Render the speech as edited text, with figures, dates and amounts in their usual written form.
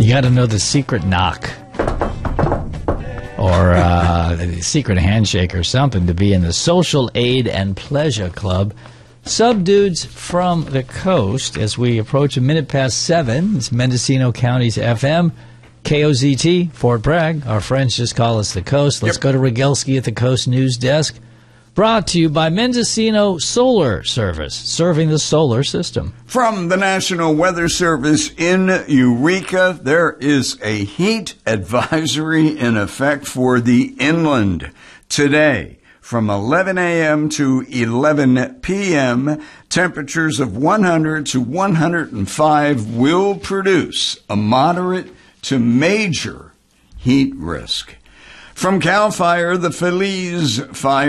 got to know the secret knock or the secret handshake or something to be in the Social Aid and Pleasure Club. Subdudes from the coast as we approach 7:01. It's Mendocino County's FM. KOZT, Fort Bragg. Our friends just call us the Coast. Let's go to Rogelski at the Coast News Desk. Brought to you by Mendocino Solar Service, serving the solar system. From the National Weather Service in Eureka, there is a heat advisory in effect for the inland today. From 11 a.m. to 11 p.m., temperatures of 100 to 105 will produce a moderate to major heat risk. From CAL FIRE, the Feliz Fire